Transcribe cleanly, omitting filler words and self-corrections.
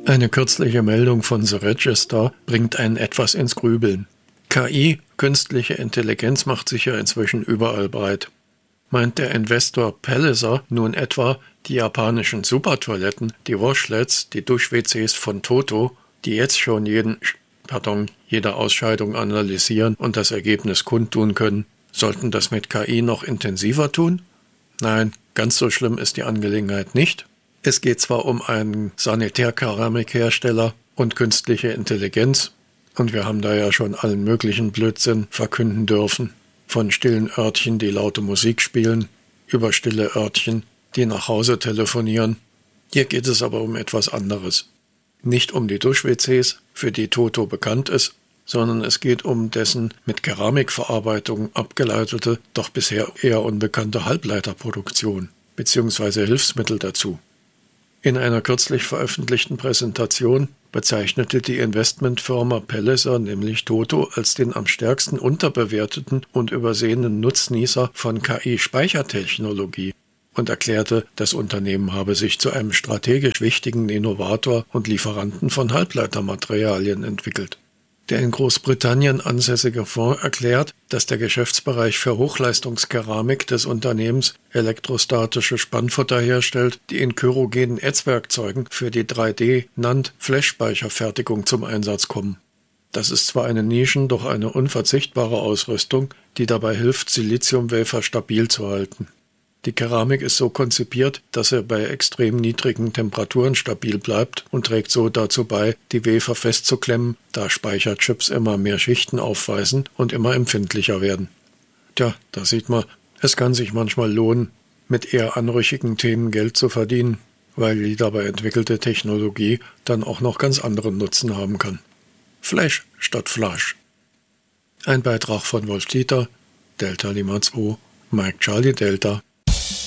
Eine kürzliche Meldung von The Register bringt einen etwas ins Grübeln. KI, künstliche Intelligenz, macht sich ja inzwischen überall breit. Meint der Investor Palliser nun etwa die japanischen Supertoiletten, die Washlets, die Dusch-WCs von Toto, die jetzt schon jede Ausscheidung analysieren und das Ergebnis kundtun können, sollten das mit KI noch intensiver tun? Nein, ganz so schlimm ist die Angelegenheit nicht. Es geht zwar um einen Sanitärkeramikhersteller und künstliche Intelligenz, und wir haben da ja schon allen möglichen Blödsinn verkünden dürfen. Von stillen Örtchen, die laute Musik spielen, über stille Örtchen, die nach Hause telefonieren. Hier geht es aber um etwas anderes. Nicht um die Dusch-WCs, für die Toto bekannt ist, sondern es geht um dessen mit Keramikverarbeitung abgeleitete, doch bisher eher unbekannte Halbleiterproduktion bzw. Hilfsmittel dazu. In einer kürzlich veröffentlichten Präsentation bezeichnete die Investmentfirma Palliser nämlich Toto als den am stärksten unterbewerteten und übersehenen Nutznießer von KI-Speichertechnologie und erklärte, das Unternehmen habe sich zu einem strategisch wichtigen Innovator und Lieferanten von Halbleitermaterialien entwickelt. Der in Großbritannien ansässige Fonds erklärt, dass der Geschäftsbereich für Hochleistungskeramik des Unternehmens elektrostatische Spannfutter herstellt, die in chirogenen Ätzwerkzeugen für die 3D-NAND-Flash-Speicherfertigung zum Einsatz kommen. Das ist zwar eine doch eine unverzichtbare Ausrüstung, die dabei hilft, Siliziumwafer stabil zu halten. Die Keramik ist so konzipiert, dass er bei extrem niedrigen Temperaturen stabil bleibt und trägt so dazu bei, die Wafer festzuklemmen, da Speicherchips immer mehr Schichten aufweisen und immer empfindlicher werden. Tja, da sieht man, es kann sich manchmal lohnen, mit eher anrüchigen Themen Geld zu verdienen, weil die dabei entwickelte Technologie dann auch noch ganz anderen Nutzen haben kann. Flash statt Flash. Ein Beitrag von Wolf Dieter, Delta Lima 2, Mike Charlie Delta,